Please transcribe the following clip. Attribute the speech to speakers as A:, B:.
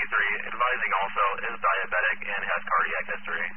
A: advising also is diabetic and has cardiac history.